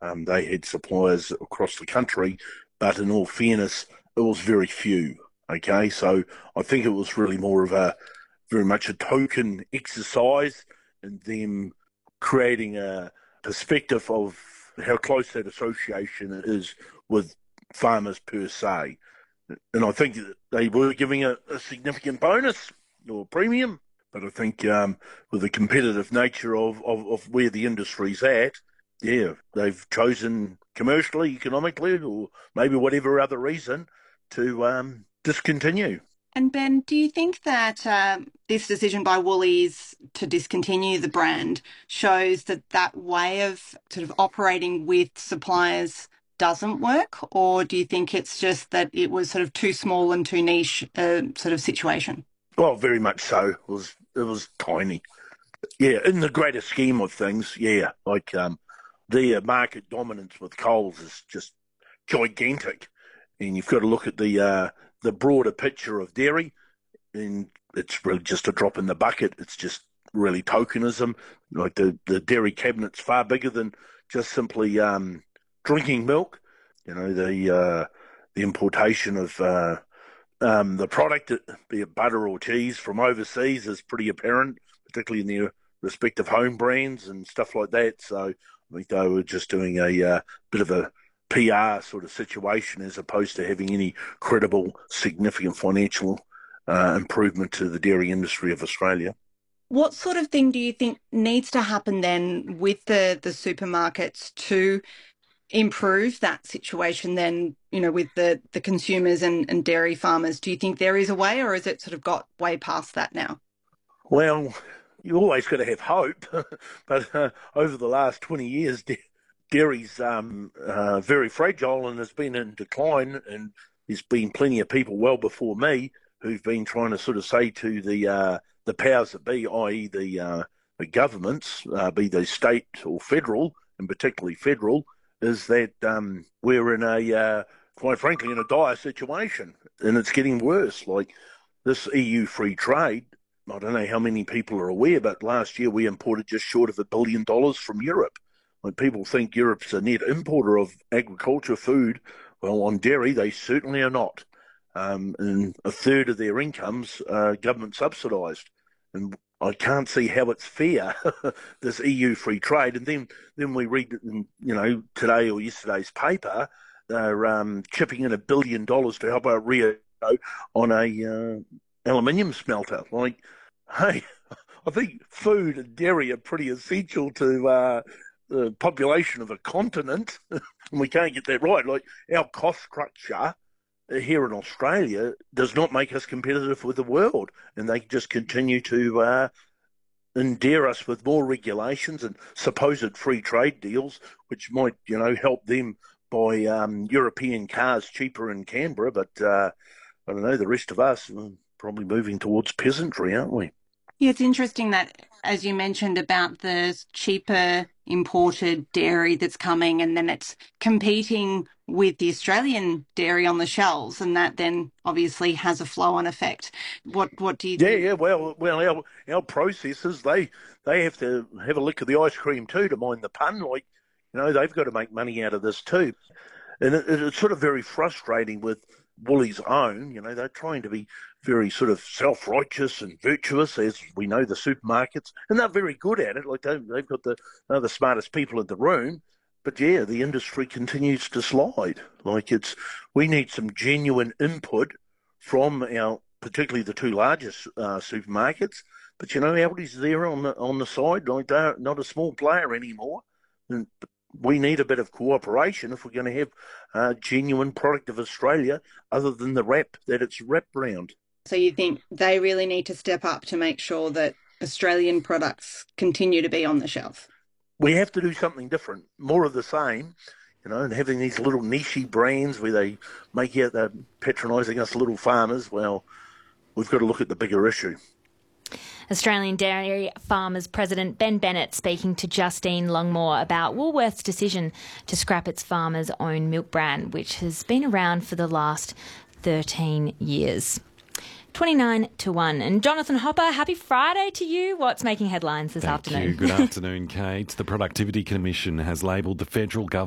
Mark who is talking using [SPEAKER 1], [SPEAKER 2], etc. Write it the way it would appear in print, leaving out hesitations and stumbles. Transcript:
[SPEAKER 1] They had suppliers across the country, but in all fairness, it was very few. Okay, so I think it was really more of a very much a token exercise in them creating a perspective of how close that association is with farmers per se. And I think that they were giving a significant bonus or premium. But I think with the competitive nature of where the industry's at, yeah, they've chosen commercially, economically, or maybe whatever other reason to discontinue.
[SPEAKER 2] And Ben, do you think that this decision by Woolies to discontinue the brand shows that that way of sort of operating with suppliers doesn't work? Or do you think it's just that it was sort of too small and too niche a sort of situation?
[SPEAKER 1] Well, very much so. It was tiny. Yeah, in the greater scheme of things, yeah, like their market dominance with Coles is just gigantic, and you've got to look at the broader picture of dairy, and it's really just a drop in the bucket. It's just really tokenism. Like the dairy cabinet's far bigger than just simply drinking milk. You know, the importation of the product, be it butter or cheese from overseas, is pretty apparent, particularly in their respective home brands and stuff like that. So I think they were just doing a bit of a PR sort of situation as opposed to having any credible, significant financial improvement to the dairy industry of Australia.
[SPEAKER 2] What sort of thing do you think needs to happen then with the supermarkets to improve that situation then, with the consumers and dairy farmers? Do you think there is a way, or has it sort of got way past that now?
[SPEAKER 1] Well, you always got to have hope, but over the last 20 years, dairy's very fragile and has been in decline. And there's been plenty of people well before me who've been trying to sort of say to the powers that be, i.e., the governments, be they state or federal, and particularly federal, is that we're in quite frankly, in a dire situation, and it's getting worse. Like this EU free trade, I don't know how many people are aware, but last year we imported just short of $1 billion from Europe. When people think Europe's a net importer of agriculture food, well, on dairy, they certainly are not. And a third of their incomes are government subsidised. And I can't see how it's fair, this EU free trade. And then we read, in, today or yesterday's paper, they're chipping in $1 billion to help out Rio on a aluminium smelter. Like, hey, I think food and dairy are pretty essential to the population of a continent, and we can't get that right. Like, our cost structure here in Australia does not make us competitive with the world, and they just continue to endear us with more regulations and supposed free trade deals, which might, help them buy European cars cheaper in Canberra. But I don't know, the rest of us are probably moving towards peasantry, aren't we?
[SPEAKER 2] Yeah, it's interesting that, as you mentioned, about the cheaper imported dairy that's coming, and then it's competing with the Australian dairy on the shelves, and that then obviously has a flow-on effect. What do you
[SPEAKER 1] Yeah,
[SPEAKER 2] think?
[SPEAKER 1] yeah. Well, our processors, they have to have a lick of the ice cream too, to mind the pun. Like, they've got to make money out of this too. And it's sort of very frustrating with Woolies' own. They're trying to be very sort of self-righteous and virtuous, as we know the supermarkets, and they're very good at it. Like they've got the smartest people in the room. But yeah, the industry continues to slide. Like we need some genuine input from particularly the two largest supermarkets. But Aldi's there on the side. Like they're not a small player anymore. And we need a bit of cooperation if we're going to have a genuine product of Australia, other than the wrap that it's wrapped around.
[SPEAKER 2] So you think they really need to step up to make sure that Australian products continue to be on the shelf?
[SPEAKER 1] We have to do something different, more of the same, and having these little niche brands where they make out they're patronising us little farmers. Well, we've got to look at the bigger issue.
[SPEAKER 3] Australian Dairy Farmers President Ben Bennett speaking to Justine Longmore about Woolworths' decision to scrap its farmers' own milk brand, which has been around for the last 13 years. 29 to 1. And Jonathan Hopper, happy Friday to you. What's making headlines this afternoon?
[SPEAKER 4] Thank you. Good afternoon, Kate. The Productivity Commission has labelled the federal government